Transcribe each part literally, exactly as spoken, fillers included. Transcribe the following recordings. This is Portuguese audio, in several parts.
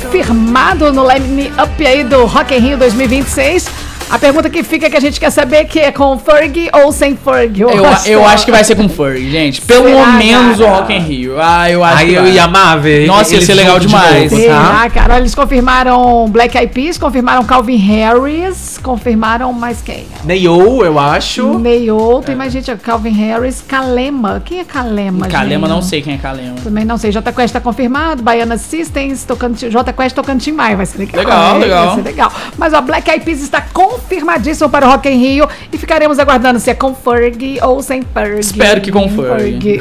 confirmado no line-up aí do Rock in Rio dois mil e vinte e seis. A pergunta que fica, que a gente quer saber, que é com Fergie ou sem Fergie? Eu, eu acho que vai ser com Fergie, gente. Pelo Será, menos cara? o Rock in Rio. Ah, eu acho Aí que eu vai. ia amar ver. Nossa, ia ser legal demais. De novo, tá? Ah, cara, eles confirmaram Black Eyed Peas, confirmaram Calvin Harris, confirmaram mais quem? Neil, eu acho. Neil, tem mais gente, Calvin Harris, Kalema. Quem é Kalema, Kalema, gente? não sei quem é Kalema. Também não sei. Jota Quest tá confirmado, Baiana Systems, tocando, Jota Quest tocando Tim Maia, vai ser legal. Legal, né? legal. Vai ser legal. Mas a Black Eyed Peas está confirmadíssimo para o Rock in Rio e ficaremos aguardando se é com Fergie ou sem Fergie. Espero que com Fergie.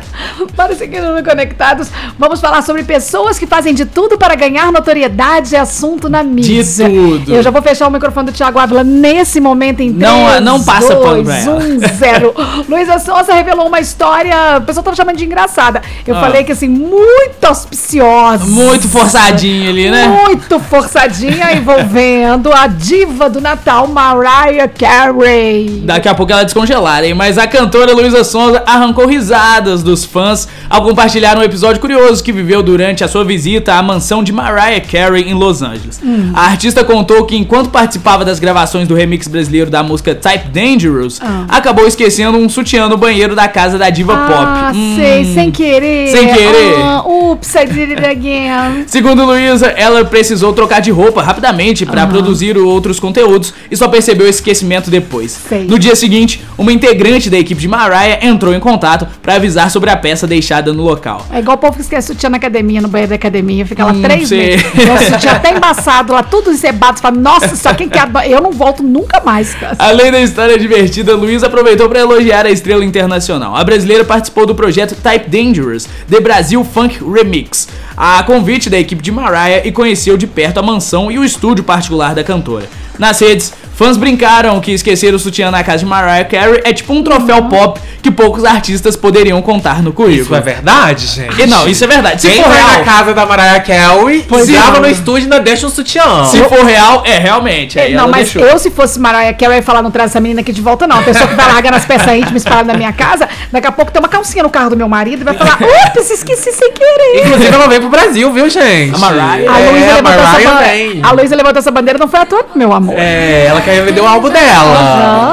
Para seguir no Conectados, vamos falar sobre pessoas que fazem de tudo para ganhar notoriedade e assunto na mídia. De tudo. Eu já vou fechar o microfone do Thiago Ávila nesse momento em Não, três, não passa pano pra dois, ela. um, zero. Luísa Sonza revelou uma história, o pessoal tava chamando de engraçada. Eu Ah. falei que assim, muito auspiciosa. Muito forçadinho ali, né? Muito forçadinha, envolvendo a diva do Natal, Mariah Carey. Daqui a pouco ela descongelar, hein? Mas a cantora Luísa Sonza arrancou risadas dos fãs ao compartilhar um episódio curioso que viveu durante a sua visita à mansão de Mariah Carey em Los Angeles. Hum. A artista contou que enquanto participava das gravações do remix brasileiro da música Type Dangerous, Ah. acabou esquecendo um sutiã no banheiro da casa da diva Ah, pop. Hum. sei, sem querer. Sem querer. Ah, oops, I did it again. Segundo Luísa, ela precisou trocar de roupa rapidamente para produzir outros conteúdos e só percebeu esse esquecimento depois. Sei. No dia seguinte, uma integrante da equipe de Mariah entrou em contato para avisar sobre a peça deixada no local. É igual o povo que esquece sutiã na academia, no banheiro da academia, fica lá Hum, três sei. meses. Então, o sutiã até embaçado lá, tudo encebado, você fala, nossa, só quem quer. Eu não volto nunca mais, cara. Além da história divertida, Luísa aproveitou para elogiar a estrela internacional. A brasileira participou do projeto Type Dangerous, The Brasil Funk Remix, a convite da equipe de Mariah, e conheceu de perto a mansão e o estúdio particular da cantora. Nas redes, fãs brincaram que esquecer o sutiã na casa de Mariah Carey é tipo um troféu pop que poucos artistas poderiam contar no currículo. Isso é verdade, gente? E não, isso é verdade. Se Quem for vai real, na casa da Mariah Carey, Pois grava é. no estúdio e ainda deixa um sutiã. se for real, é realmente. Aí Não, ela mas deixou. eu, se fosse Mariah Carey, ia falar, não traz essa menina aqui de volta, não. A pessoa que vai largar nas peças íntimas espalhadas na minha casa, daqui a pouco tem uma calcinha no carro do meu marido e vai falar, ups, esqueci sem querer. Inclusive, ela vem pro Brasil, viu, gente? A Mariah. A Luísa É, a levantou, essa Mariah ban- vem. a Luísa levantou essa bandeira, não foi à toa, meu amor. É, ela quer vender o álbum dela. Aham.